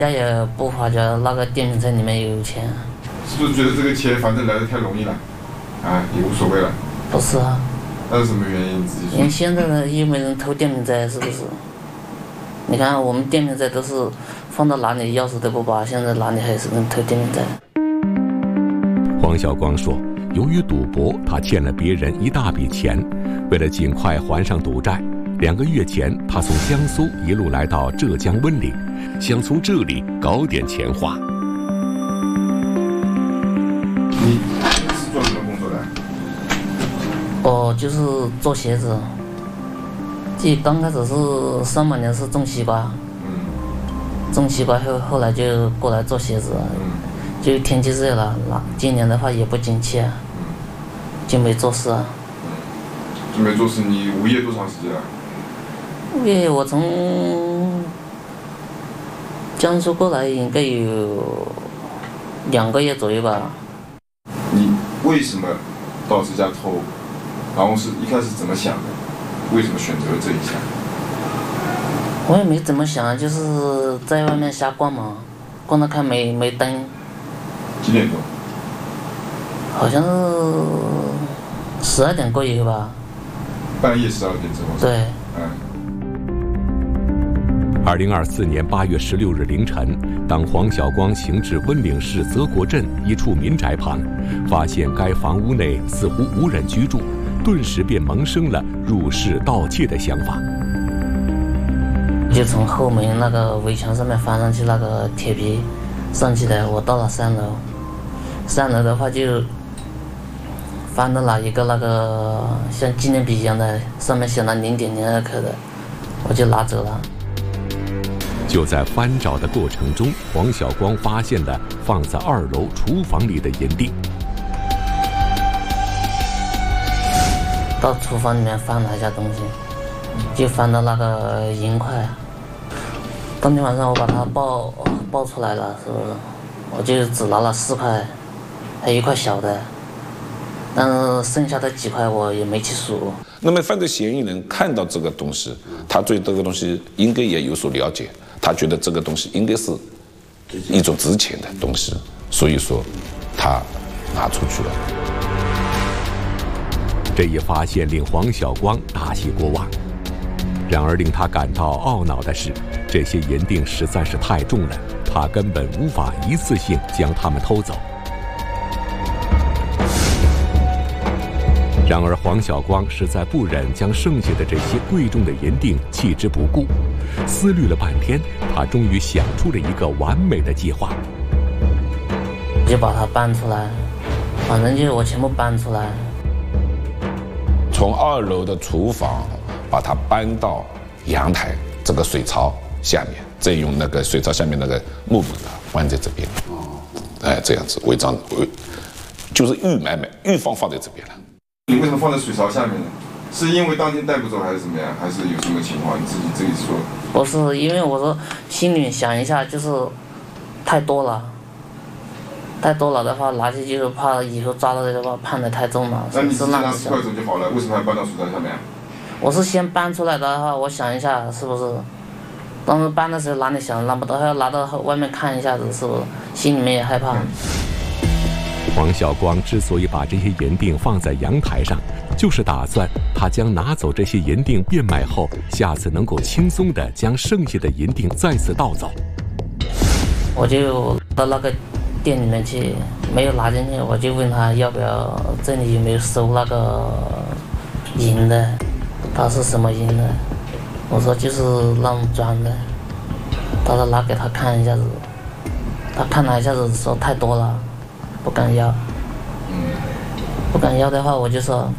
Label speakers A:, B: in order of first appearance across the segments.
A: 家也不发觉那个电瓶车里面有钱。
B: 是不是觉得这个钱反正来的太容易了，啊，也无所谓了？
A: 不是啊。
B: 那是什么原因？你自己说。
A: 因为现在呢，又没人偷电瓶车，是不是？你看我们电瓶车都是放到哪里钥匙都不拔，现在哪里还是能偷电瓶车？
C: 黄晓光说，由于赌博，他欠了别人一大笔钱，为了尽快还上赌债，2个月前他从江苏一路来到浙江温岭，想从这里搞点钱花。
B: 你是做什么工作的？
A: 我就是做鞋子。刚开始是上半年是种西瓜，种西瓜后来就过来做鞋子，就天气热了，今年的话也不景气，就没做事啊。
B: 就没做事，你无业多长时间了？
A: 无业我从江苏过来应该有2个月左右吧。
B: 你为什么到这家偷？然后是一开始怎么想的？为什么选择了这一项？
A: 我也没怎么想，就是在外面瞎逛嘛，逛到看没灯。
B: 几点钟？
A: 好像是12点过以后吧。
B: 半夜12点之后。
A: 对。
C: 2024年8月16日凌晨，当黄晓光行至温岭市泽国镇一处民宅旁，发现该房屋内似乎无人居住，顿时便萌生了入室盗窃的想法。
A: 就从后门那个围墙上面翻上去那个铁皮上去的，我到了3楼，3楼的话就翻到了一个那个像纪念币一样的，上面写了0.02克的，我就拿走了。
C: 就在翻找的过程中，黄晓光发现了放在2楼厨房里的银锭。
A: 到厨房里面翻了一下东西，就翻到那个银块。当天晚上我把它抱出来了，是不是？我就只拿了4块，还有1块小的，但是剩下的几块我也没去数。
D: 那么犯罪嫌疑人看到这个东西，他对这个东西应该也有所了解，他觉得这个东西应该是一种值钱的东西，所以说他拿出去了。
C: 这一发现令黄晓光大喜过望，然而令他感到懊恼的是，这些银锭实在是太重了，他根本无法一次性将它们偷走。然而黄晓光实在不忍将剩下的这些贵重的银锭弃之不顾，思虑了半天，他终于想出了一个完美的计划。
A: 就把它搬出来，反正就是我全部搬出来。
D: 从2楼的厨房把它搬到阳台这个水槽下面，再用那个水槽下面那个木板关在这边。这样子违章，就是预放在这边了。
B: 你为什么放在水槽下面呢？是因为当天带不走还是怎么样？还是有什么情况？你自己说。
A: 不是，因为我说心里想一下，就是太多了的话，拿去就是怕以后抓到的话判的太重了。
B: 那你只拿10块走就好了，为什么还搬到水槽下面？
A: 我是先搬出来的话，我想一下是不是？当时搬的时候哪里想拿不到，还要拿到外面看一下子，是不是？心里面也害怕。
C: 黄晓光之所以把这些银锭放在阳台上，就是打算他将拿走这些银锭变卖后，下次能够轻松地将剩下的银锭再次盗走。
A: 我就到那个店里面去，没有拿进去，我就问他要不要这里有没有收那个银的，他是什么银的？我说就是那种装的，他说拿给他看一下子，他看了一下子说太多了，不敢要。不敢要的话，我就说，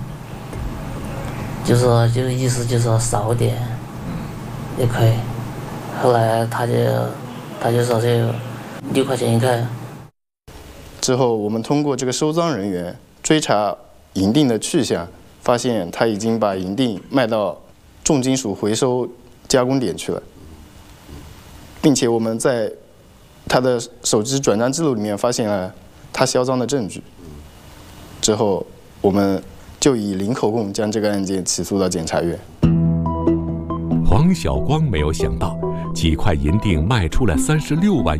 A: 就是意思就是说少点，也可以。后来他就说就6块钱1克。
E: 之后，我们通过这个收赃人员追查银锭的去向，发现他已经把银锭卖到重金属回收加工点去了，并且我们在他的手机转账记录里面发现了他销赃的证据。之后，我们就以零口供将这个案件起诉到检察院。
C: 黄晓光没有想到，几块银锭卖出了36万